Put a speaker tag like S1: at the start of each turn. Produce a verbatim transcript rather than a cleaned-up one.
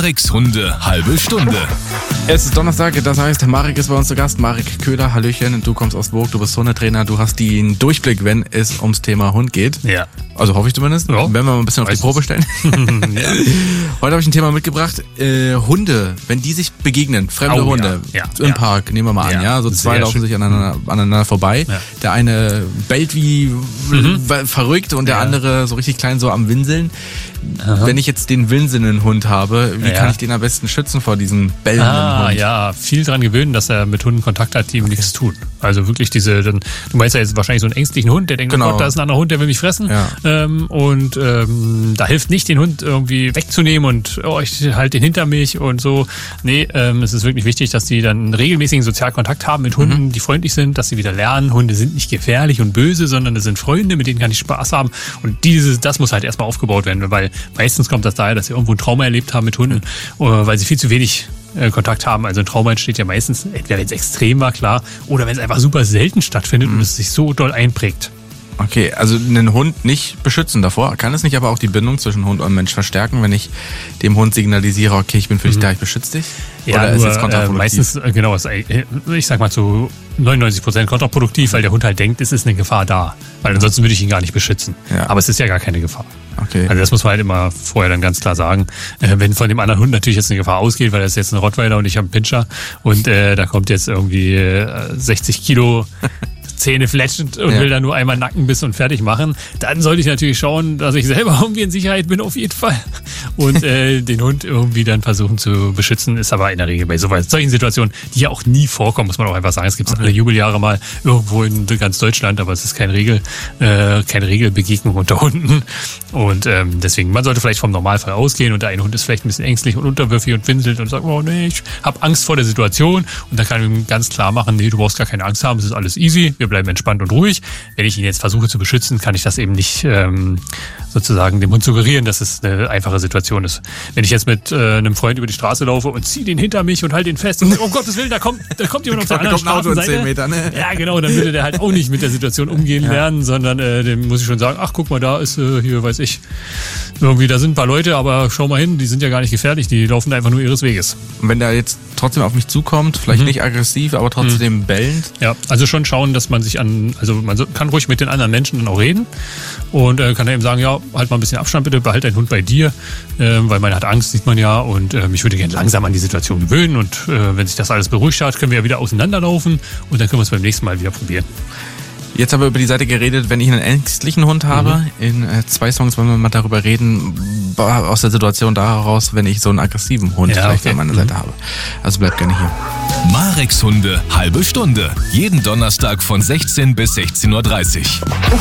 S1: Mareks Hunde, halbe Stunde.
S2: Es ist Donnerstag, das heißt, Marek ist bei uns zu Gast. Marek Köhler, Hallöchen, du kommst aus Burg, du bist Hundetrainer, du hast den Durchblick, wenn es ums Thema Hund geht.
S3: Ja.
S2: Also hoffe ich zumindest.
S3: Ja.
S2: Werden wir mal ein bisschen
S3: Weiß
S2: auf die Probe stellen.
S3: Ja.
S2: Heute habe ich ein Thema mitgebracht. Äh, Hunde, wenn die sich begegnen, fremde
S3: Oh,
S2: Hunde
S3: ja.
S2: im
S3: Ja.
S2: Park, nehmen wir mal an, ja,
S3: Ja.
S2: so zwei
S3: Sehr
S2: laufen
S3: schön.
S2: sich aneinander, aneinander vorbei.
S3: Ja.
S2: Der eine bellt wie
S3: Mhm.
S2: w- verrückt und der
S3: Ja.
S2: andere so richtig klein so am Winseln.
S3: Aha.
S2: Wenn ich jetzt den winselnden Hund habe, wie
S3: Ja.
S2: kann ich den am besten schützen vor diesem bellenden
S3: Ah,
S2: Hund?
S3: ja, viel dran gewöhnen, dass er mit Hunden Kontakt hat, die ihm nichts tun. Also wirklich diese, dann, du meinst ja jetzt wahrscheinlich so einen ängstlichen Hund, der denkt,
S2: Genau.
S3: oh Gott, da ist ein anderer Hund, der will mich fressen.
S2: Ja.
S3: Ähm, und ähm, da hilft nicht, den Hund irgendwie wegzunehmen und oh, ich halte den hinter mich und so. Nee, ähm, es ist wirklich wichtig, dass die dann einen regelmäßigen Sozialkontakt haben mit Hunden,
S2: Mhm.
S3: die freundlich sind, dass sie wieder lernen, Hunde sind nicht gefährlich und böse, sondern das sind Freunde, mit denen kann ich Spaß haben. Und dieses, das muss halt erstmal aufgebaut werden, weil meistens kommt das daher, dass sie irgendwo ein Trauma erlebt haben mit Hunden, äh, weil sie viel zu wenig äh, Kontakt haben. Also ein Trauma entsteht ja meistens, entweder wenn es extrem war, klar, oder wenn es einfach super selten stattfindet und es sich so doll einprägt.
S2: Okay, also einen Hund nicht beschützen davor. Kann es nicht aber auch die Bindung zwischen Hund und Mensch verstärken, wenn ich dem Hund signalisiere, okay, ich bin für dich da, ich beschütze dich?
S3: Ja,
S2: Oder ist
S3: nur,
S2: es
S3: äh,
S2: kontraproduktiv?
S3: meistens, äh, genau, ist, äh, ich sag mal zu neunundneunzig Prozent kontraproduktiv, weil der Hund halt denkt, es ist eine Gefahr da. Weil ansonsten würde ich ihn gar nicht beschützen.
S2: Ja.
S3: Aber es ist ja gar keine Gefahr.
S2: Okay.
S3: Also das muss man halt immer vorher dann ganz klar sagen. Äh, wenn von dem anderen Hund natürlich jetzt eine Gefahr ausgeht, weil das ist jetzt ein Rottweiler und ich habe einen Pinscher und äh, da kommt jetzt irgendwie äh, sechzig Kilo Zähne fletschend und
S2: Ja.
S3: will da nur einmal Nackenbiss und fertig machen, dann sollte ich natürlich schauen, dass ich selber irgendwie in Sicherheit bin, auf jeden Fall. Und äh, den Hund irgendwie dann versuchen zu beschützen, ist aber in der Regel bei so, solchen Situationen, die ja auch nie vorkommen, muss man auch einfach sagen. Es gibt es alle Jubeljahre mal irgendwo in ganz Deutschland, aber es ist kein Regel, äh, keine Regelbegegnung unter Hunden. Und ähm, deswegen, man sollte vielleicht vom Normalfall ausgehen und der eine Hund ist vielleicht ein bisschen ängstlich und unterwürfig und winselt und sagt, oh nee, ich habe Angst vor der Situation. Und dann kann ich ihm ganz klar machen, nee, du brauchst gar keine Angst haben, es ist alles easy, wir bleiben entspannt und ruhig. Wenn ich ihn jetzt versuche zu beschützen, kann ich das eben nicht ähm, sozusagen dem Hund suggerieren, dass es eine einfache Situation ist. Wenn ich jetzt mit äh, einem Freund über die Straße laufe und ziehe den hinter mich und halte ihn fest und sage, um Gottes Willen, da kommt, da kommt jemand auf der
S2: Da
S3: anderen
S2: kommt ein Auto in
S3: Straßenseite.
S2: zehn Metern, ne?
S3: Ja, genau, dann würde der halt auch nicht mit der Situation umgehen lernen, sondern äh, dem muss ich schon sagen, ach guck mal, da ist äh, hier, weiß ich, irgendwie, da sind ein paar Leute, aber schau mal hin, die sind ja gar nicht gefährlich, die laufen da einfach nur ihres Weges.
S2: Und wenn der jetzt trotzdem auf mich zukommt, vielleicht nicht aggressiv, aber trotzdem bellend,
S3: Ja, also schon schauen, dass man sich an, also man so, kann ruhig mit den anderen Menschen dann auch reden und äh, kann eben sagen, ja, halt mal ein bisschen Abstand bitte, behalt deinen Hund bei dir, äh, weil man hat Angst, sieht man ja, und äh, ich würde gerne langsam an die Situation gewöhnen und äh, wenn sich das alles beruhigt hat, können wir ja wieder auseinanderlaufen und dann können wir es beim nächsten Mal wieder probieren.
S2: Jetzt haben wir über die Seite geredet, wenn ich einen ängstlichen Hund habe. In äh, zwei Songs wollen wir mal darüber reden, ba- aus der Situation daraus, wenn ich so einen aggressiven Hund
S3: Ja,
S2: vielleicht
S3: okay.
S2: an meiner Seite habe. Also bleibt gerne hier.
S1: Mareks Hunde, halbe Stunde. Jeden Donnerstag von sechzehn bis sechzehn Uhr dreißig.